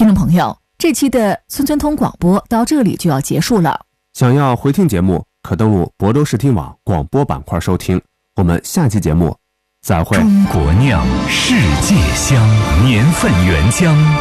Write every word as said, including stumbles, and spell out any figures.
听众朋友，这期的村村通广播到这里就要结束了。 想要回听节目，可登录亳州视听网广播板块收听。我们下期节目再会。 中国酿，世界香，年份原浆。